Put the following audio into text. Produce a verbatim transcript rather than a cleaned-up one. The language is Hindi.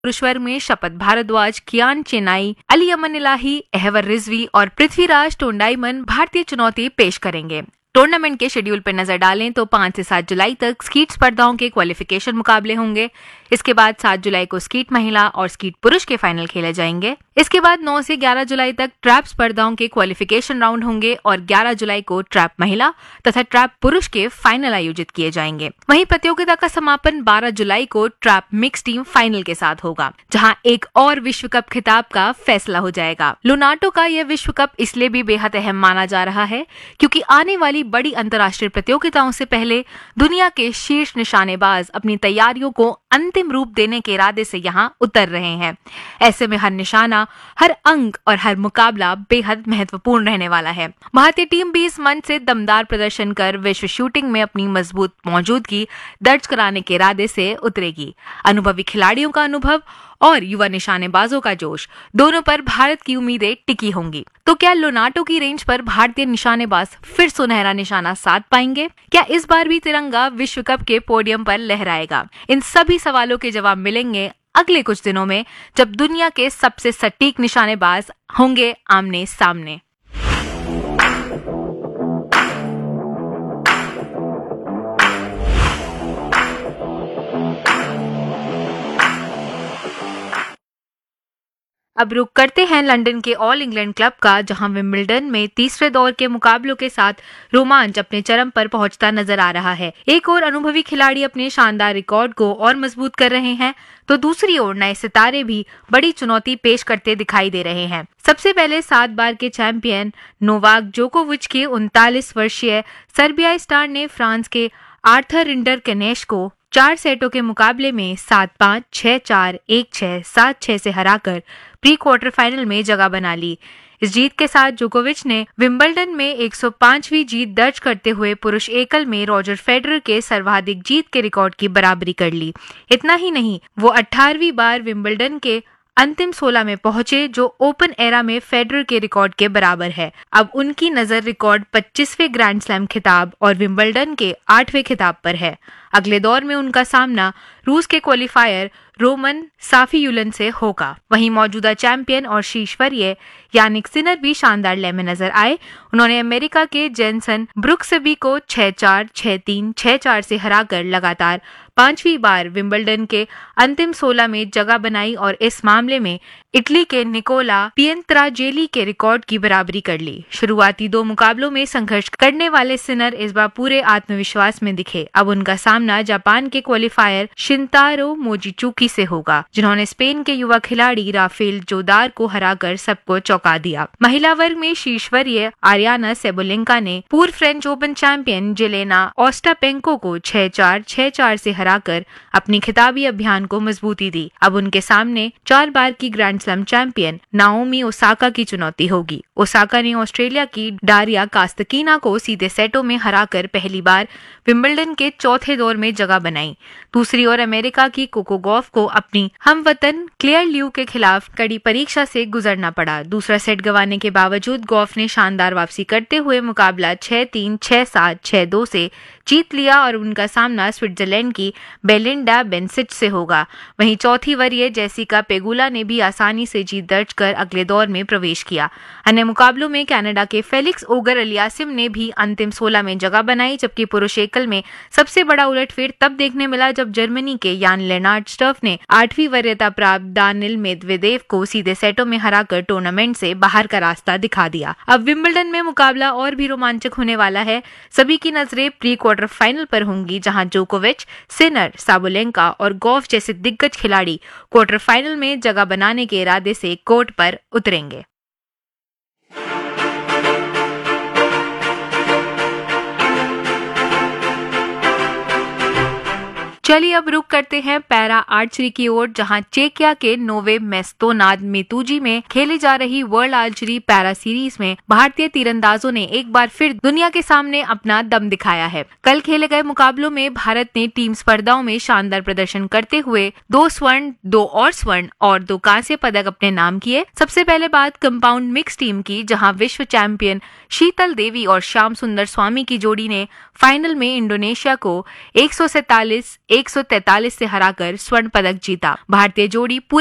पुरुष वर्ग में शपथ भारद्वाज, कियान चेनाई, अली अमन इलाही, अहवर रिजवी और पृथ्वीराज टोंडाईमन भारतीय चुनौती पेश करेंगे। टूर्नामेंट के शेड्यूल पर नजर डालें तो पाँच से सात जुलाई तक स्कीट स्पर्धाओं के क्वालिफिकेशन मुकाबले होंगे। इसके बाद सात जुलाई को स्कीट महिला और स्कीट पुरुष के फाइनल खेले जाएंगे। इसके बाद नौ से ग्यारह जुलाई तक ट्रैप स्पर्धाओं के क्वालिफिकेशन राउंड होंगे और ग्यारह जुलाई को ट्रैप महिला तथा ट्रैप पुरुष के फाइनल आयोजित किए जाएंगे। वहीं प्रतियोगिता का समापन बारह जुलाई को ट्रैप मिक्स टीम फाइनल के साथ होगा, जहां एक और विश्व कप खिताब का फैसला हो जाएगा। लोनाटो का यह विश्व कप इसलिए भी बेहद अहम माना जा रहा है क्योंकि आने वाली बड़ी अंतर्राष्ट्रीय प्रतियोगिताओं से पहले दुनिया के शीर्ष निशानेबाज अपनी तैयारियों को अंतिम रूप देने के इरादे से यहाँ उतर रहे हैं। ऐसे में हर निशाना, हर अंक और हर मुकाबला बेहद महत्वपूर्ण रहने वाला है। भारतीय टीम भी इस मंच से दमदार प्रदर्शन कर विश्व शूटिंग में अपनी मजबूत मौजूदगी दर्ज कराने के इरादे से उतरेगी। अनुभवी खिलाड़ियों का अनुभव और युवा निशानेबाजों का जोश, दोनों पर भारत की उम्मीदें टिकी होंगी। तो क्या लोनाटो की रेंज पर भारतीय निशानेबाज फिर सुनहरा निशाना साध पाएंगे? क्या इस बार भी तिरंगा विश्व कप के पोडियम पर लहराएगा? इन सभी सवालों के जवाब मिलेंगे अगले कुछ दिनों में, जब दुनिया के सबसे सटीक निशानेबाज होंगे आमने सामने। अब रुक करते हैं लंदन के ऑल इंग्लैंड क्लब का, जहां विंबलडन में तीसरे दौर के मुकाबलों के साथ रोमांच अपने चरम पर पहुंचता नजर आ रहा है। एक और अनुभवी खिलाड़ी अपने शानदार रिकॉर्ड को और मजबूत कर रहे हैं, तो दूसरी ओर नए सितारे भी बड़ी चुनौती पेश करते दिखाई दे रहे हैं। सबसे पहले सात बार के चैंपियन नोवाक जोकोविच के उनतालीस वर्षीय सर्बियाई स्टार ने फ्रांस के आर्थर रिंडरकेनेश को चार सेटों के मुकाबले में सात पाँच, छह चार, एक छह, सात छह से हराकर प्री क्वार्टर फाइनल में जगह बना ली। इस जीत के साथ जोकोविच ने विंबलडन में एक सौ पाँचवीं जीत दर्ज करते हुए पुरुष एकल में रॉजर फेडरर के सर्वाधिक जीत के रिकॉर्ड की बराबरी कर ली। इतना ही नहीं, वो अठारहवीं बार विंबलडन के अंतिम सोलह में पहुंचे, जो ओपन एरा में फेडरर के रिकॉर्ड के बराबर है। अब उनकी नजर रिकॉर्ड पच्चीसवें ग्रैंड स्लैम खिताब और विंबलडन के आठवें खिताब पर है। अगले दौर में उनका सामना रूस के क्वालिफायर रोमन साफियुलन से होगा। वहीं मौजूदा चैंपियन और शीर्षवरीय यानिक सिनर भी शानदार लय में नजर आए। उन्होंने अमेरिका के जेनसन ब्रुक्सबी को छह चार, छह तीन, छह चार से हराकर लगातार पांचवी बार विंबलडन के अंतिम सोलह में जगह बनाई और इस मामले में इटली के निकोला पिएंत्राजेली के रिकॉर्ड की बराबरी कर ली। शुरुआती दो मुकाबलों में संघर्ष करने वाले सिनर इस बार पूरे आत्मविश्वास में दिखे। अब उनका सामना जापान के क्वालिफायर शिंतारो मोजिचुकी से होगा, जिन्होंने स्पेन के युवा खिलाड़ी राफेल जोदार को हराकर सबको चौंका दिया। महिला वर्ग में शीर्षवरीय आर्याना सेबोलेंका ने पूर्व French open champion Jelena Ostapenko को छह चार, छह चार से हराकर अपनी खिताबी अभियान को मजबूती दी। अब उनके सामने चार बार की grand slam champion Naomi Osaka की चुनौती होगी। ओसाका ने ऑस्ट्रेलिया की डारिया कास्तकीना को सीधे सेटों में हराकर पहली बार विंबलडन के चौथे दौर में जगह बनाई। दूसरी ओर अमेरिका की कोको गॉफ को अपनी हमवतन क्लेयर ल्यू के खिलाफ कड़ी परीक्षा से गुजरना पड़ा। दूसरा सेट गंवाने के बावजूद गॉफ ने शानदार वापसी करते हुए मुकाबला छह तीन, छह सात, छह दो से जीत लिया और उनका सामना स्विट्जरलैंड की बेलिंडा बेंसिच से होगा। वहीं चौथी वरीय जेसिका पेगुला ने भी आसानी से जीत दर्ज कर अगले दौर में प्रवेश किया। अन्य मुकाबलों में कनाडा के फेलिक्स ओगर अलियासिम ने भी अंतिम सोलह में जगह बनाई, जबकि पुरुष एकल में सबसे बड़ा उलटफेर तब देखने मिला जब जर्मनी के यान लेनार्ड स्टफ ने आठवीं वरीयता प्राप्त दानिल मेदवेदेव को सीधे सेटों में हराकर टूर्नामेंट से बाहर का रास्ता दिखा दिया। अब विंबलडन में मुकाबला और भी रोमांचक होने वाला है। सभी की नजरें प्री क्वार्टर फाइनल पर होंगी, जहां जोकोविच, सिनर, साबोलेंका और गॉफ जैसे दिग्गज खिलाड़ी क्वार्टर फाइनल में जगह बनाने के इरादे से कोर्ट पर उतरेंगे। चलिए अब रुक करते हैं पैरा आर्चरी की ओर, जहां चेकिया के नोवे मेस्तोनाद मेतुजी में खेली जा रही वर्ल्ड आर्चरी पैरा सीरीज में भारतीय तीरंदाजों ने एक बार फिर दुनिया के सामने अपना दम दिखाया है। कल खेले गए मुकाबलों में भारत ने टीम स्पर्धाओं में शानदार प्रदर्शन करते हुए दो स्वर्ण, दो और स्वर्ण और दो कांस्य पदक अपने नाम किए। सबसे पहले बात कंपाउंड मिक्स टीम की, जहां विश्व चैंपियन शीतल देवी और श्याम सुंदर स्वामी की जोड़ी ने फाइनल में इंडोनेशिया को एक सौ सैतालीस, एक एक सौ तैंतालीस से हराकर स्वर्ण पदक जीता। भारतीय जोड़ी